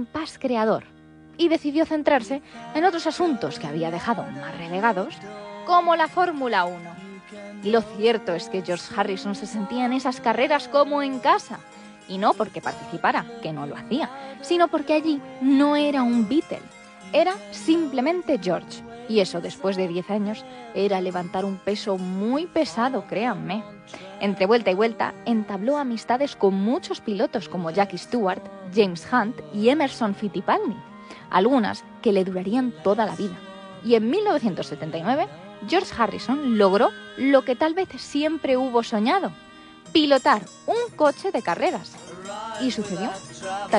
compás creador y decidió centrarse en otros asuntos que había dejado más relegados, como la Fórmula 1. Lo cierto es que George Harrison se sentía en esas carreras como en casa, y no porque participara, que no lo hacía, sino porque allí no era un Beatle, era simplemente George. Y eso, después de 10 años, era levantar un peso muy pesado, créanme. Entre vuelta y vuelta, entabló amistades con muchos pilotos como Jackie Stewart, James Hunt y Emerson Fittipaldi, algunas que le durarían toda la vida. Y en 1979, George Harrison logró lo que tal vez siempre hubo soñado: pilotar un coche de carreras. Y sucedió.